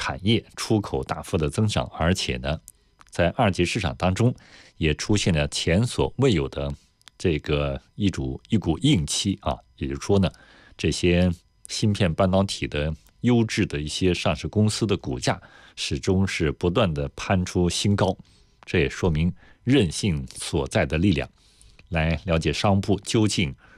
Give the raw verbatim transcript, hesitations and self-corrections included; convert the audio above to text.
产业出口大幅的增长，而且呢，在二级市场当中也出现了前所未有的这个一股一股硬气啊，也就是说呢，这些芯片半导体的优质的一些上市公司的股价始终是不断的攀出新高，这也说明韧性所在的力量。来了解商务部究竟